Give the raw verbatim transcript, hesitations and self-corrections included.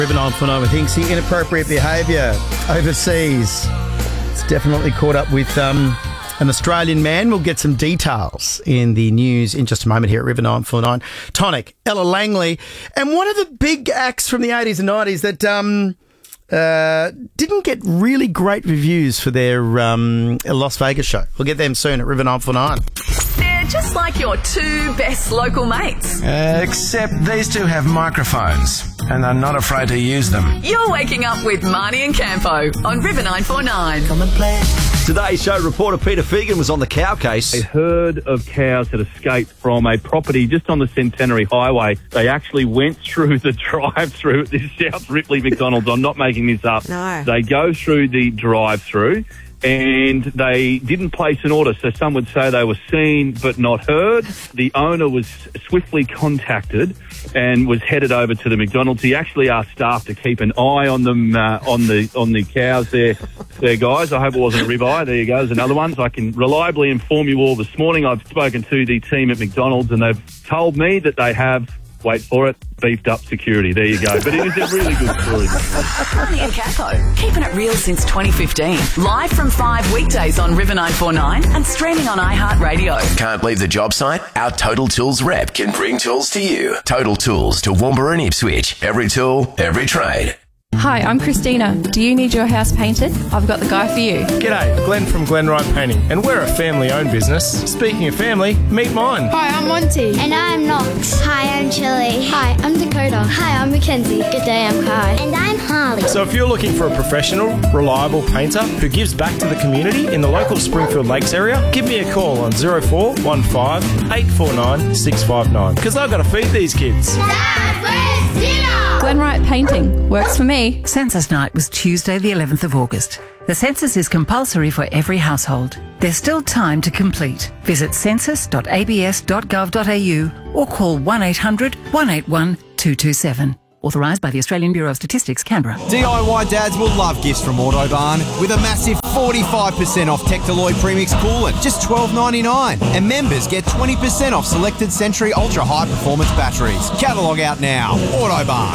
River nine four nine with Hinksy. Inappropriate behaviour overseas. It's definitely caught up with um, an Australian man. We'll get some details in the news in just a moment here at River nine four nine. Tonic, Ella Langley, and one of the big acts from the eighties and nineties that um, uh, didn't get really great reviews for their um, Las Vegas show. We'll get them soon at River nine four nine. They're just like your two best local mates. Uh, except these two have microphones and are not afraid to use them. You're waking up with Marnie and Campo on River nine four nine. Come and play. Today's show reporter Peter Fegan was on the cow case. A herd of cows had escaped from a property just on the Centenary Highway. They actually went through the drive-through at this South Ripley McDonald's. I'm not making this up. No. They go through the drive-through and they didn't place an order, so some would say they were seen but not heard. The owner was swiftly contacted and was headed over to the McDonald's. He actually asked staff to keep an eye on them, uh, on the on the cows there, there, guys. I hope it wasn't a ribeye. There you go, there's another one. So I can reliably inform you all this morning. I've spoken to the team at McDonald's and they've told me that they have, wait for it, beefed up security. There you go. But it is a really good story. Marnie and Campo, keeping it real since twenty fifteen. Live from five weekdays on River nine four nine and streaming on iHeartRadio. Can't leave the job site? Our Total Tools rep can bring tools to you. Total Tools to Woombera and Ipswich. Every tool, every trade. Hi, I'm Christina. Do you need your house painted? I've got the guy for you. G'day, Glenn from Glen Wright Painting, and we're a family-owned business. Speaking of family, meet mine. Hi, I'm Monty. And I'm Knox. Hi, I'm Chili. Hi, I'm Dakota. Hi, I'm Mackenzie. Good day, I'm Kai. And I'm Harley. So if you're looking for a professional, reliable painter who gives back to the community in the local Springfield Lakes area, give me a call on zero four one five eight four nine six five nine, because I've got to feed these kids. Dad, where's dinner? Glenwright Painting. Works for me. Census night was Tuesday the eleventh of August. The census is compulsory for every household. There's still time to complete. Visit census dot a b s dot gov dot a u or call one eight hundred one eight one two two seven. Authorised by the Australian Bureau of Statistics, Canberra. D I Y dads will love gifts from Autobarn with a massive forty-five percent off Tectaloid Premix Coolant, just twelve ninety-nine. And members get twenty percent off selected Century Ultra High Performance batteries. Catalogue out now. Autobarn.